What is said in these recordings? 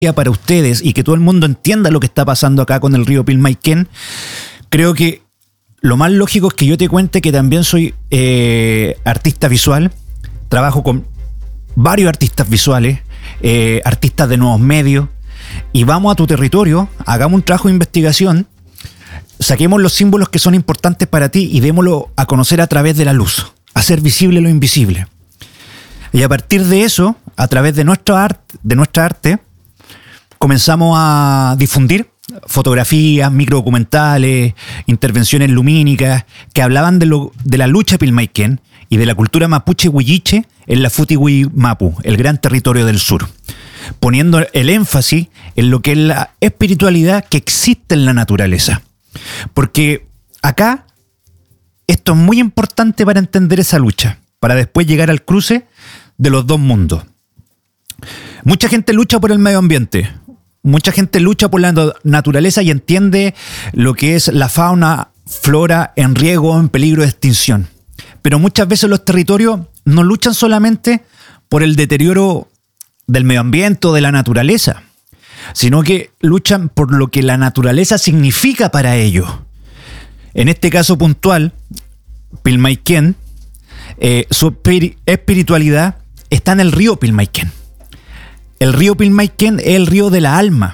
para ustedes y que todo el mundo entienda lo que está pasando acá con el río Pilmaiquén, creo que lo más lógico es que yo te cuente que también soy artista visual, trabajo con varios artistas visuales, artistas de nuevos medios, y vamos a tu territorio, hagamos un trabajo de investigación, saquemos los símbolos que son importantes para ti y démoslo a conocer a través de la luz, hacer visible lo invisible. Y a partir de eso, a través de nuestra arte, comenzamos a difundir fotografías, microdocumentales, intervenciones lumínicas que hablaban de la lucha Pilmaiquén y de la cultura mapuche huilliche en la Futiwui-Mapu, el gran territorio del sur, poniendo el énfasis en lo que es la espiritualidad que existe en la naturaleza. Porque acá esto es muy importante para entender esa lucha, para después llegar al cruce de los dos mundos. Mucha gente lucha por el medio ambiente, mucha gente lucha por la naturaleza y entiende lo que es la fauna, flora en riesgo o en peligro de extinción. Pero muchas veces los territorios no luchan solamente por el deterioro del medio ambiente o de la naturaleza, sino que luchan por lo que la naturaleza significa para ellos. En este caso puntual, Pilmaiquén, su espiritualidad está en el río Pilmaiquén. El río Pilmaiquén es el río de la alma.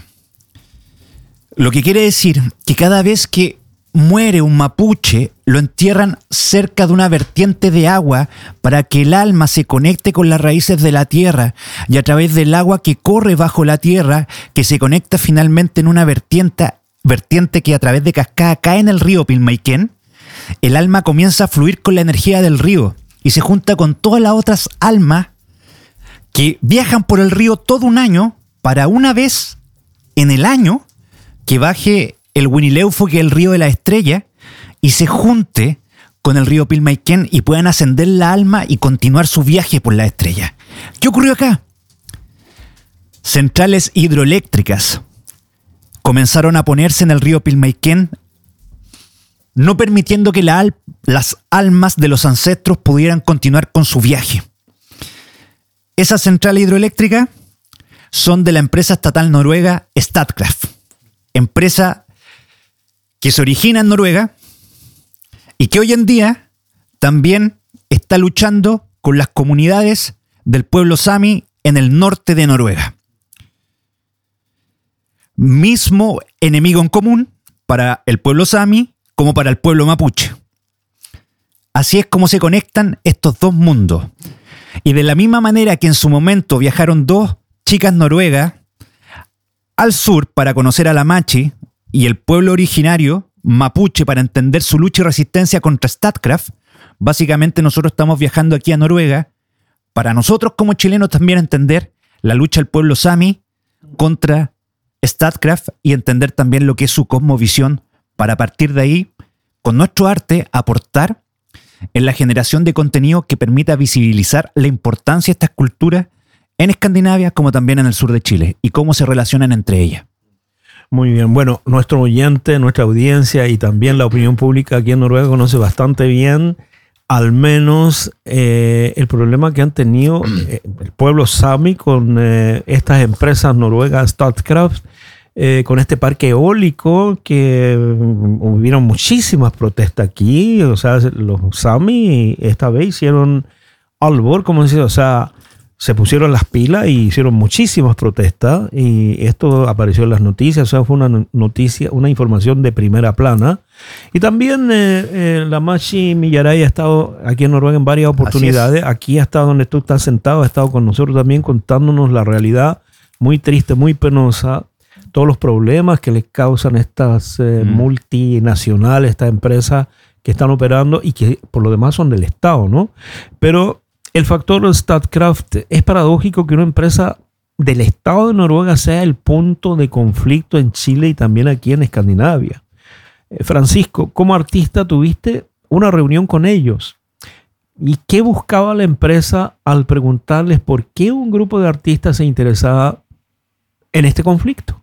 Lo que quiere decir que cada vez que muere un mapuche, lo entierran cerca de una vertiente de agua para que el alma se conecte con las raíces de la tierra y a través del agua que corre bajo la tierra, que se conecta finalmente en una vertiente que a través de cascada cae en el río Pilmaiquén, el alma comienza a fluir con la energía del río y se junta con todas las otras almas que viajan por el río todo un año para una vez en el año que baje el Winileufo, que es el río de la estrella, y se junte con el río Pilmaiquén y puedan ascender la alma y continuar su viaje por la estrella. ¿Qué ocurrió acá? Centrales hidroeléctricas comenzaron a ponerse en el río Pilmaiquén, no permitiendo que las almas de los ancestros pudieran continuar con su viaje. Esas centrales hidroeléctricas son de la empresa estatal noruega Statkraft, empresa que se origina en Noruega y que hoy en día también está luchando con las comunidades del pueblo Sami en el norte de Noruega. Mismo enemigo en común para el pueblo Sami como para el pueblo mapuche. Así es como se conectan estos dos mundos. Y de la misma manera que en su momento viajaron dos chicas noruegas al sur para conocer a la Machi y el pueblo originario mapuche para entender su lucha y resistencia contra Statkraft, básicamente nosotros estamos viajando aquí a Noruega para nosotros como chilenos también entender la lucha del pueblo Sami contra Statkraft y entender también lo que es su cosmovisión para a partir de ahí, con nuestro arte, aportar en la generación de contenido que permita visibilizar la importancia de estas culturas en Escandinavia como también en el sur de Chile y cómo se relacionan entre ellas. Muy bien, bueno, nuestro oyente, nuestra audiencia y también la opinión pública aquí en Noruega conoce bastante bien al menos el problema que han tenido el pueblo Sami con estas empresas noruegas Statkraft, con este parque eólico que hubieron muchísimas protestas aquí. O sea, los Sami esta vez hicieron albor, como decía, o sea, se pusieron las pilas y hicieron muchísimas protestas y esto apareció en las noticias. O sea, fue una noticia, una información de primera plana. Y también la Machi Millaray ha estado aquí en Noruega en varias oportunidades. Aquí ha estado donde tú estás sentado, ha estado con nosotros también contándonos la realidad muy triste, muy penosa, todos los problemas que les causan estas multinacionales, estas empresas que están operando y que por lo demás son del Estado, ¿no? Pero el factor Statkraft, es paradójico que una empresa del Estado de Noruega sea el punto de conflicto en Chile y también aquí en Escandinavia. Francisco, como artista tuviste una reunión con ellos. ¿Y qué buscaba la empresa al preguntarles por qué un grupo de artistas se interesaba en este conflicto?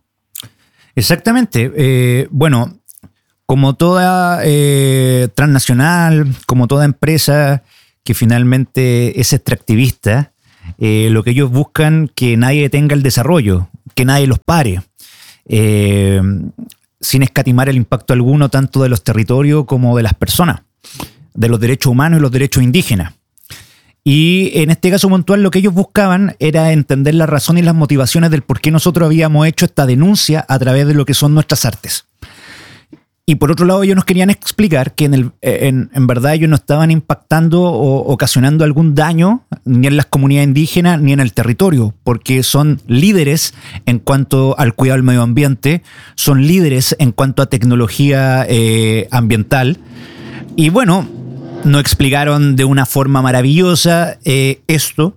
Exactamente. Bueno, como toda transnacional, como toda empresa que finalmente es extractivista, lo que ellos buscan que nadie tenga el desarrollo, que nadie los pare, sin escatimar el impacto alguno tanto de los territorios como de las personas, de los derechos humanos y los derechos indígenas. Y en este caso puntual lo que ellos buscaban era entender la razón y las motivaciones del por qué nosotros habíamos hecho esta denuncia a través de lo que son nuestras artes. Y por otro lado, ellos nos querían explicar que en verdad ellos no estaban impactando o ocasionando algún daño ni en las comunidades indígenas ni en el territorio, porque son líderes en cuanto al cuidado del medio ambiente, son líderes en cuanto a tecnología ambiental. Y bueno, nos explicaron de una forma maravillosa esto,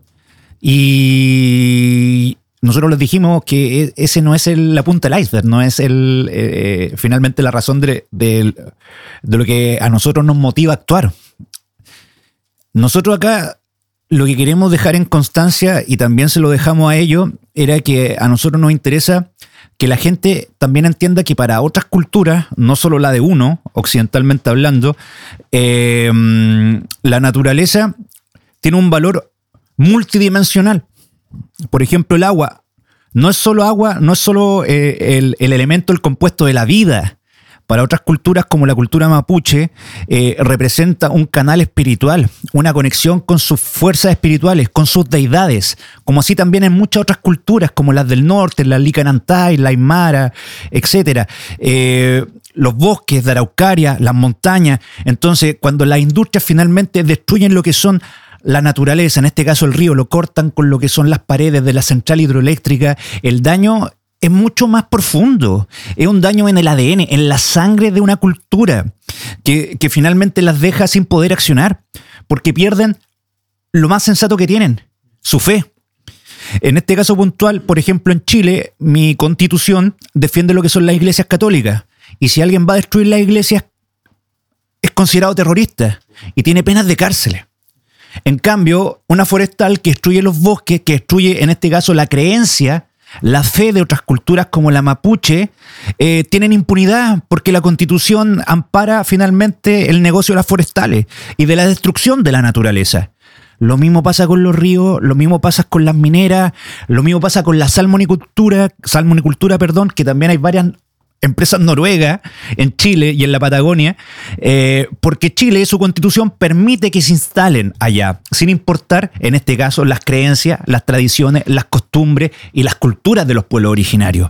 y nosotros les dijimos que ese no es la punta del iceberg, no es finalmente la razón de lo que a nosotros nos motiva a actuar. Nosotros acá lo que queremos dejar en constancia, y también se lo dejamos a ellos, era que a nosotros nos interesa que la gente también entienda que para otras culturas, no solo la de uno, occidentalmente hablando, la naturaleza tiene un valor multidimensional. Por ejemplo, el agua no es solo el elemento, el compuesto de la vida. Para otras culturas, como la cultura mapuche, representa un canal espiritual, una conexión con sus fuerzas espirituales, con sus deidades, como así también en muchas otras culturas, como las del norte, la Licanantay, la Aymara, etc. Los bosques de Araucaria, las montañas. Entonces, cuando las industrias finalmente destruyen lo que son la naturaleza, en este caso el río, lo cortan con lo que son las paredes de la central hidroeléctrica, el daño es mucho más profundo. Es un daño en el ADN, en la sangre de una cultura, que finalmente las deja sin poder accionar, porque pierden lo más sensato que tienen, su fe. En este caso puntual, por ejemplo, en Chile, mi constitución defiende lo que son las iglesias católicas, y si alguien va a destruir las iglesias, es considerado terrorista y tiene penas de cárcel. En cambio, una forestal que destruye los bosques, que destruye en este caso la creencia, la fe de otras culturas como la mapuche, tienen impunidad, porque la Constitución ampara finalmente el negocio de las forestales y de la destrucción de la naturaleza. Lo mismo pasa con los ríos, lo mismo pasa con las mineras, lo mismo pasa con la salmonicultura, que también hay varias empresas noruegas en Chile y en la Patagonia, porque Chile, su constitución permite que se instalen allá, sin importar, en este caso, las creencias, las tradiciones, las costumbres y las culturas de los pueblos originarios.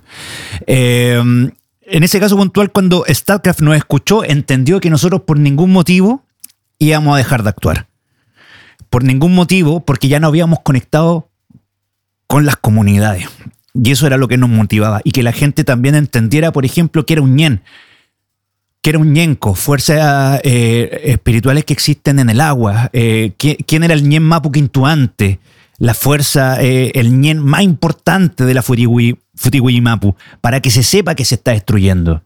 En ese caso puntual, cuando StatCraft nos escuchó, entendió que nosotros por ningún motivo íbamos a dejar de actuar. Por ningún motivo, porque ya no habíamos conectado con las comunidades. Y eso era lo que nos motivaba. Y que la gente también entendiera, por ejemplo, que era un ñen, que era un ñenco, fuerzas espirituales que existen en el agua. ¿Quién era el ñen Mapu Quintuante? La fuerza, el ñen más importante de la Futiwilli Mapu, para que se sepa que se está destruyendo.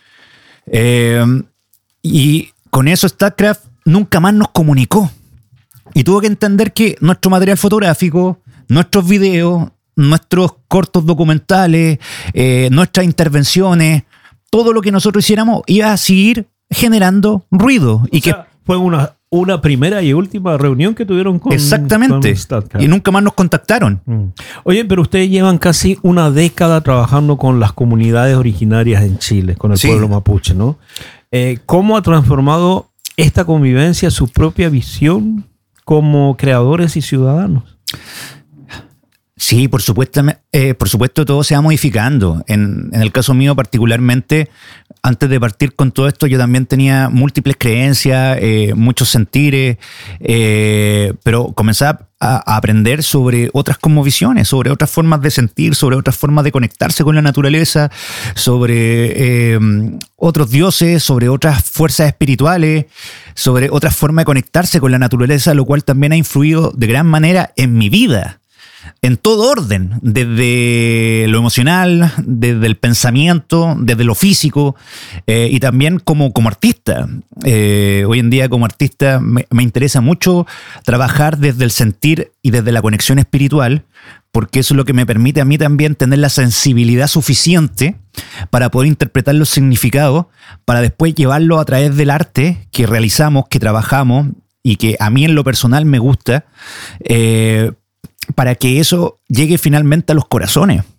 Y con eso StatCraft nunca más nos comunicó. Y tuvo que entender que nuestro material fotográfico, nuestros videos, nuestros cortos documentales, nuestras intervenciones, todo lo que nosotros hiciéramos iba a seguir generando ruido. Y que fue una primera y última reunión que tuvieron con StatCraft. Y nunca más nos contactaron. Oye, pero ustedes llevan casi una década trabajando con las comunidades originarias en Chile, con el pueblo mapuche, ¿no? ¿Cómo ha transformado esta convivencia su propia visión como creadores y ciudadanos? Sí, por supuesto todo se va modificando. En el caso mío particularmente, antes de partir con todo esto, yo también tenía múltiples creencias, muchos sentires, pero comencé a aprender sobre otras cosmovisiones, sobre otras formas de sentir, sobre otras formas de conectarse con la naturaleza, sobre otros dioses, sobre otras fuerzas espirituales, sobre otras formas de conectarse con la naturaleza, lo cual también ha influido de gran manera en mi vida. En todo orden, desde lo emocional, desde el pensamiento, desde lo físico, y también como artista. Hoy en día como artista me interesa mucho trabajar desde el sentir y desde la conexión espiritual, porque eso es lo que me permite a mí también tener la sensibilidad suficiente para poder interpretar los significados, para después llevarlo a través del arte que realizamos, que trabajamos y que a mí en lo personal me gusta, para que eso llegue finalmente a los corazones.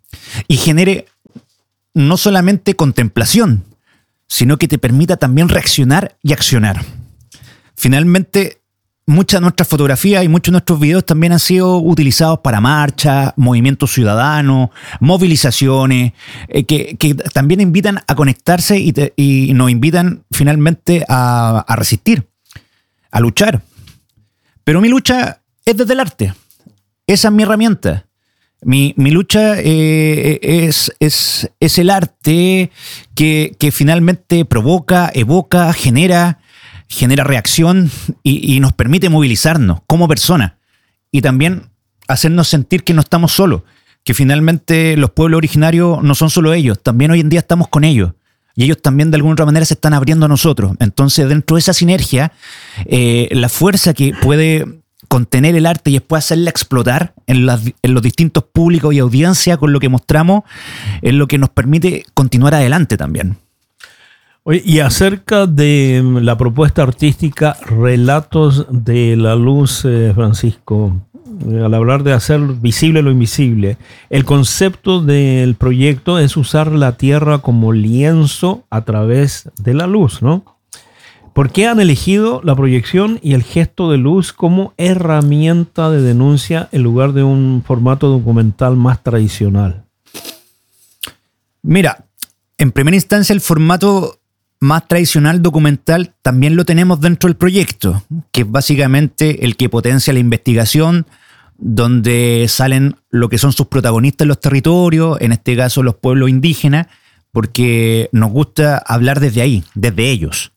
y genere no solamente contemplación, sino que te permita también reaccionar y accionar. Finalmente, muchas de nuestras fotografías y muchos de nuestros videos también han sido utilizados para marchas, movimientos ciudadanos, movilizaciones, que también invitan a conectarse y nos invitan finalmente a resistir, a luchar. Pero mi lucha es desde el arte. Esa es mi herramienta. Mi lucha es el arte que finalmente provoca, evoca, genera reacción y nos permite movilizarnos como personas y también hacernos sentir que no estamos solos, que finalmente los pueblos originarios no son solo ellos, también hoy en día estamos con ellos y ellos también de alguna otra manera se están abriendo a nosotros. Entonces, dentro de esa sinergia, la fuerza que puede contener el arte y después hacerla explotar en los distintos públicos y audiencias con lo que mostramos es lo que nos permite continuar adelante también. Oye, y acerca de la propuesta artística Relatos de la Luz, Francisco, al hablar de hacer visible lo invisible, el concepto del proyecto es usar la tierra como lienzo a través de la luz, ¿no? ¿Por qué han elegido la proyección y el gesto de luz como herramienta de denuncia en lugar de un formato documental más tradicional? Mira, en primera instancia el formato más tradicional documental también lo tenemos dentro del proyecto, que es básicamente el que potencia la investigación, donde salen lo que son sus protagonistas en los territorios, en este caso los pueblos indígenas, porque nos gusta hablar desde ahí, desde ellos.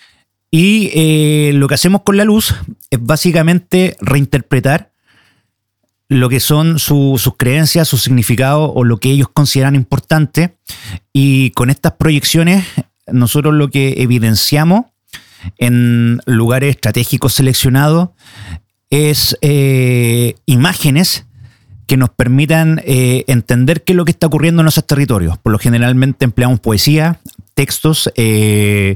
Y lo que hacemos con la luz es básicamente reinterpretar lo que son sus creencias, sus significados o lo que ellos consideran importante. Y con estas proyecciones nosotros lo que evidenciamos en lugares estratégicos seleccionados es imágenes que nos permitan entender qué es lo que está ocurriendo en nuestros territorios. Por lo generalmente empleamos poesía, textos que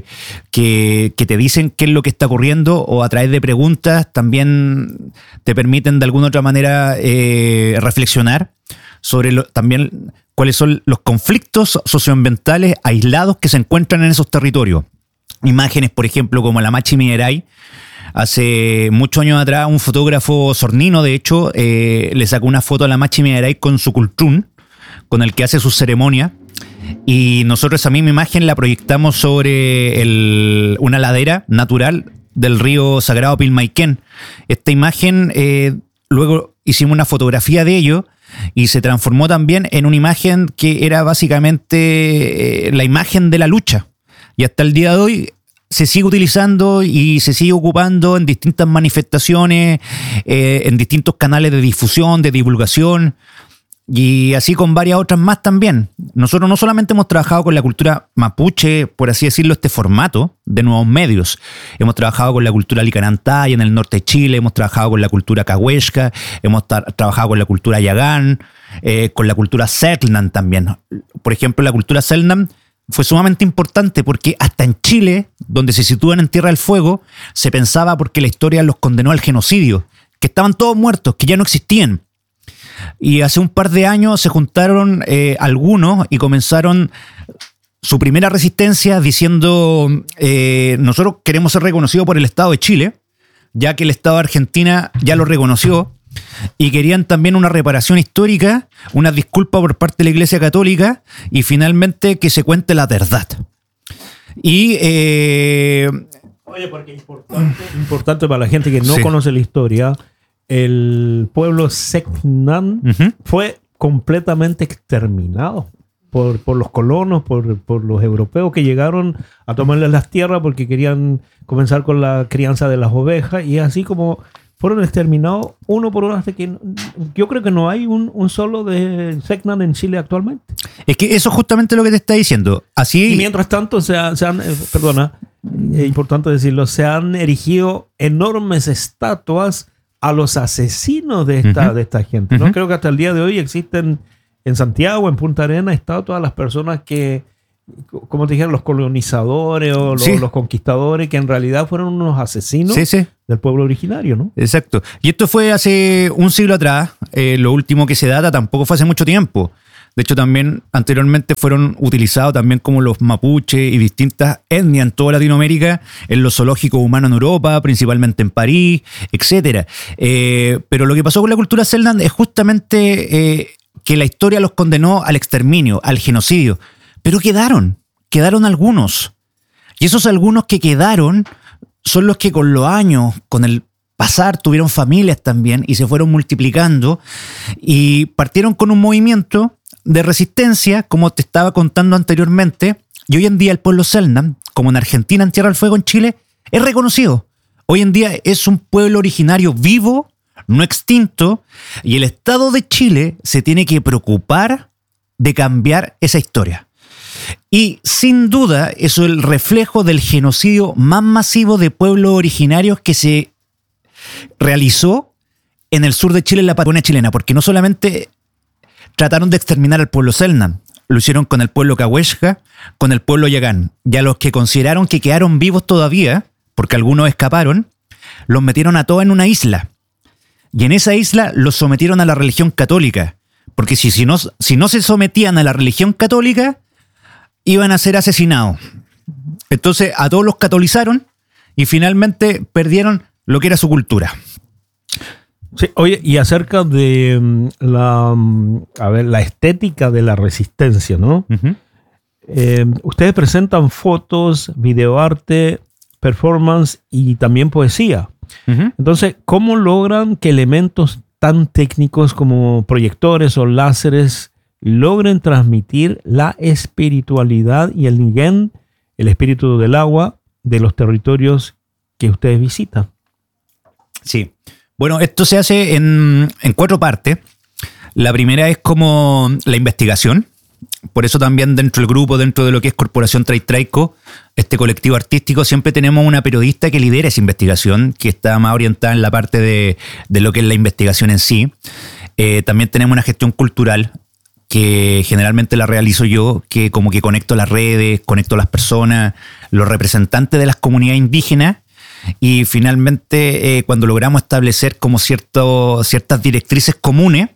te dicen qué es lo que está ocurriendo o a través de preguntas también te permiten de alguna otra manera reflexionar sobre también cuáles son los conflictos socioambientales aislados que se encuentran en esos territorios. Imágenes, por ejemplo, como la Machi Minerai. Hace muchos años atrás, un fotógrafo sornino, de hecho, le sacó una foto a la Machi Minerai con su cultrún, con el que hace su ceremonia. Y nosotros esa misma imagen la proyectamos sobre una ladera natural del río Sagrado Pilmaiquén. Esta imagen, luego hicimos una fotografía de ello y se transformó también en una imagen que era básicamente la imagen de la lucha. Y hasta el día de hoy se sigue utilizando y se sigue ocupando en distintas manifestaciones, en distintos canales de difusión, de divulgación, y así con varias otras más también. Nosotros no solamente hemos trabajado con la cultura mapuche, por así decirlo, este formato de nuevos medios. Hemos trabajado con la cultura licanantaya en el norte de Chile, hemos trabajado con la cultura cahuésca, hemos trabajado con la cultura yagán, con la cultura selknam también. Por ejemplo, la cultura selknam fue sumamente importante porque hasta en Chile, donde se sitúan en Tierra del Fuego, se pensaba porque la historia los condenó al genocidio, que estaban todos muertos, que ya no existían. Y hace un par de años se juntaron algunos y comenzaron su primera resistencia diciendo nosotros queremos ser reconocidos por el Estado de Chile, ya que el Estado de Argentina ya lo reconoció, y querían también una reparación histórica, una disculpa por parte de la Iglesia Católica y finalmente que se cuente la verdad. Y oye, porque importante para la gente que no conoce la historia, el pueblo selknam fue completamente exterminado por los colonos, por los europeos que llegaron a tomarles las tierras porque querían comenzar con la crianza de las ovejas, y así como fueron exterminados uno por uno, hasta que yo creo que no hay un solo de selknam en Chile actualmente. Es que eso es justamente lo que te está diciendo. Así... Y mientras tanto es importante decirlo, se han erigido enormes estatuas a los asesinos de esta gente, ¿no? Creo que hasta el día de hoy existen en Santiago, en Punta Arenas, estatuas a las personas que, como te dijeron, los colonizadores o los conquistadores, que en realidad fueron unos asesinos del pueblo originario, ¿no? Exacto. Y esto fue hace un siglo atrás. Lo último que se data tampoco fue hace mucho tiempo. De hecho, también anteriormente fueron utilizados también como los mapuches y distintas etnias en toda Latinoamérica, en los zoológicos humanos en Europa, principalmente en París, etcétera. Pero lo que pasó con la cultura Selknam es justamente que la historia los condenó al exterminio, al genocidio. Pero quedaron algunos. Y esos algunos que quedaron son los que con los años, con el pasar, tuvieron familias también y se fueron multiplicando y partieron con un movimiento de resistencia, como te estaba contando anteriormente, y hoy en día el pueblo Selknam, como en Argentina, en Tierra del Fuego, en Chile, es reconocido. Hoy en día es un pueblo originario vivo, no extinto, y el Estado de Chile se tiene que preocupar de cambiar esa historia. Y sin duda eso es el reflejo del genocidio más masivo de pueblos originarios que se realizó en el sur de Chile, en la Patagonia chilena, porque no solamente trataron de exterminar al pueblo Selknam, lo hicieron con el pueblo Cahuésca, con el pueblo Yagán, y a los que consideraron que quedaron vivos todavía, porque algunos escaparon, los metieron a todos en una isla, y en esa isla los sometieron a la religión católica, porque si no se sometían a la religión católica, iban a ser asesinados. Entonces a todos los catolizaron y finalmente perdieron lo que era su cultura. Sí, oye, y acerca de la estética de la resistencia, ¿no? Ustedes presentan fotos, videoarte, performance y también poesía. Entonces, ¿cómo logran que elementos tan técnicos como proyectores o láseres logren transmitir la espiritualidad y el Niguén, el espíritu del agua, de los territorios que ustedes visitan? Sí. Bueno, esto se hace en 4 partes. La primera es como la investigación. Por eso también dentro del grupo, dentro de lo que es Corporación Traitraico, este colectivo artístico, siempre tenemos una periodista que lidera esa investigación, que está más orientada en la parte de lo que es la investigación en sí. También tenemos una gestión cultural, que generalmente la realizo yo, que como que conecto las redes, conecto las personas, los representantes de las comunidades indígenas, y finalmente cuando logramos establecer como ciertas directrices comunes,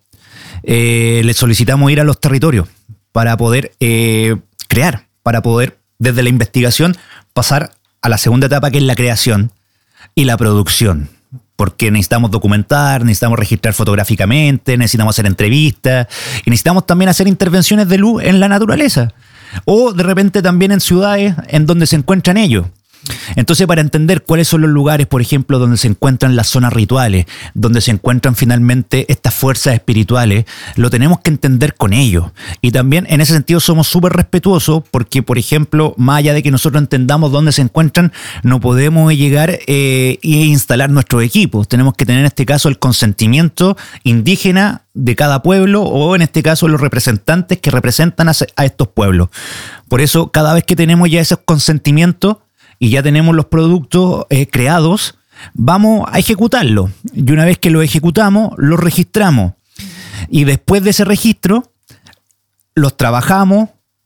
les solicitamos ir a los territorios para poder crear, para poder desde la investigación pasar a la segunda etapa, que es la creación y la producción. Porque necesitamos documentar, necesitamos registrar fotográficamente, necesitamos hacer entrevistas y necesitamos también hacer intervenciones de luz en la naturaleza o de repente también en ciudades en donde se encuentran ellos. Entonces, para entender cuáles son los lugares, por ejemplo, donde se encuentran las zonas rituales, donde se encuentran finalmente estas fuerzas espirituales, lo tenemos que entender con ellos. Y también en ese sentido somos súper respetuosos porque, por ejemplo, más allá de que nosotros entendamos dónde se encuentran, no podemos llegar e instalar nuestros equipos. Tenemos que tener en este caso el consentimiento indígena de cada pueblo, o en este caso los representantes que representan a estos pueblos. Por eso, cada vez que tenemos ya esos consentimientos y ya tenemos los productos creados, vamos a ejecutarlos. Y una vez que los ejecutamos, los registramos. Y después de ese registro, los trabajamos,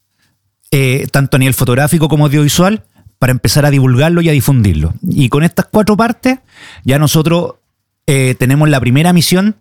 tanto a nivel fotográfico como audiovisual, para empezar a divulgarlo y a difundirlo. Y con estas 4 partes, ya nosotros tenemos la primera misión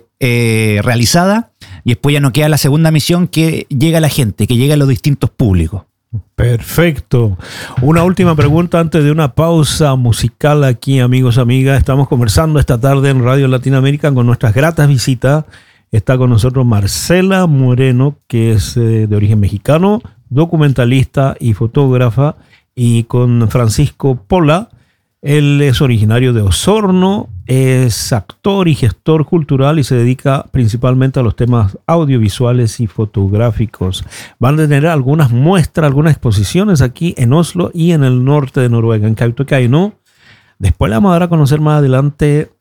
realizada, y después ya nos queda la segunda misión, que llega a la gente, que llega a los distintos públicos. Perfecto. Una última pregunta antes de una pausa musical aquí, amigos, amigas. Estamos conversando esta tarde en Radio Latinoamérica con nuestras gratas visitas. Está con nosotros Marcela Moreno, que es de origen mexicano, documentalista y fotógrafa, y con Francisco Pola. Él es originario de Osorno, es actor y gestor cultural y se dedica principalmente a los temas audiovisuales y fotográficos. Van a tener algunas muestras, algunas exposiciones aquí en Oslo y en el norte de Noruega, en Kautokeino. Después le vamos a dar a conocer más adelante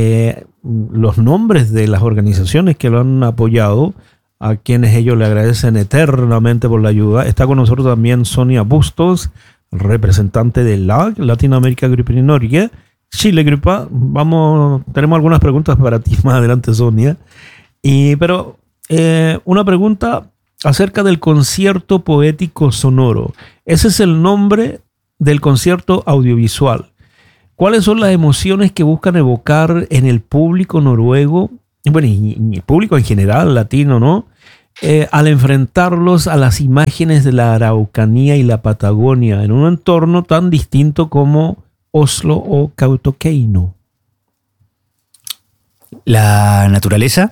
los nombres de las organizaciones que lo han apoyado, a quienes ellos le agradecen eternamente por la ayuda. Está con nosotros también Sonia Bustos, representante de la Latinoamérica Grupo en Norge, Chile Grupa. Tenemos algunas preguntas para ti más adelante, Sonia. Pero una pregunta acerca del concierto poético sonoro. Ese es el nombre del concierto audiovisual. ¿Cuáles son las emociones que buscan evocar en el público noruego? Bueno, y el público en general, latino, ¿no? al enfrentarlos a las imágenes de la Araucanía y la Patagonia en un entorno tan distinto como Oslo o Kautokeino? La naturaleza,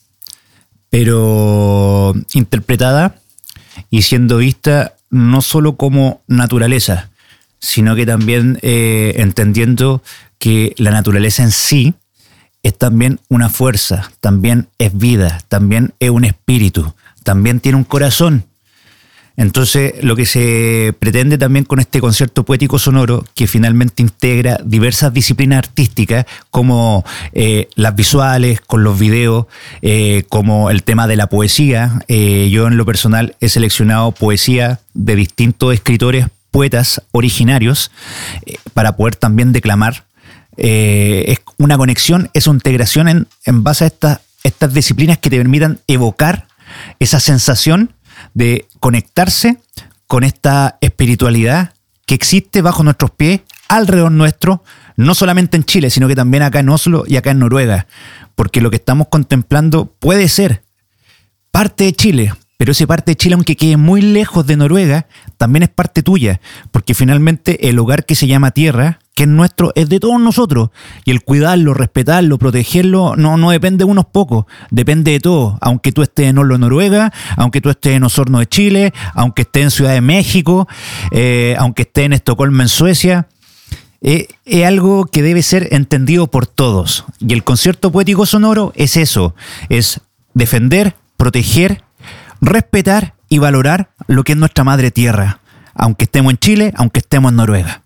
pero interpretada y siendo vista no solo como naturaleza, sino que también entendiendo que la naturaleza en sí es también una fuerza, también es vida, también es un espíritu, también tiene un corazón. Entonces, lo que se pretende también con este concierto poético sonoro, que finalmente integra diversas disciplinas artísticas, como las visuales, con los videos, como el tema de la poesía. Yo en lo personal he seleccionado poesía de distintos escritores, poetas originarios, para poder también declamar. Es una conexión, es una integración en base a estas disciplinas que te permitan evocar esa sensación de conectarse con esta espiritualidad que existe bajo nuestros pies, alrededor nuestro, no solamente en Chile, sino que también acá en Oslo y acá en Noruega, porque lo que estamos contemplando puede ser parte de Chile, pero esa parte de Chile, aunque quede muy lejos de Noruega, también es parte tuya, porque finalmente el hogar que se llama tierra, que es nuestro, es de todos nosotros, y el cuidarlo, respetarlo, protegerlo, no depende de unos pocos, depende de todos, aunque tú estés en Oslo, Noruega, aunque tú estés en Osorno de Chile, aunque estés en Ciudad de México, aunque estés en Estocolmo, en Suecia. Es algo que debe ser entendido por todos, y el concierto poético sonoro es eso, es defender, proteger, respetar y valorar lo que es nuestra madre tierra, aunque estemos en Chile, aunque estemos en Noruega.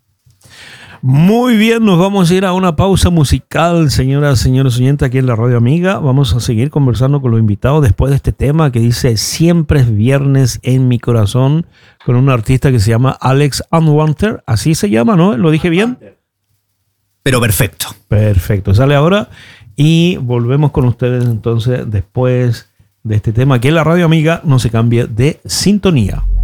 Muy bien, nos vamos a ir a una pausa musical, señoras, señores oyentes, aquí en la Radio Amiga. Vamos a seguir conversando con los invitados después de este tema que dice Siempre es viernes en mi corazón, con un artista que se llama Alex Unwanted. Así se llama, ¿no? ¿Lo dije bien? Pero perfecto. Perfecto, sale ahora y volvemos con ustedes entonces después de este tema. Aquí en la Radio Amiga, no se cambie de sintonía.